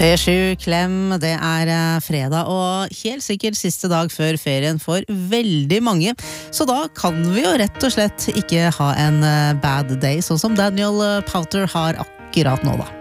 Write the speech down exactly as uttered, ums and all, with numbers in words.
P sju Klem, det er eh, fredag og helt sikkert siste dag før ferien for veldig mange. Så da kan vi jo rett og slett ikke ha en eh, bad day, sånn som Daniel Powter har akkurat nå da.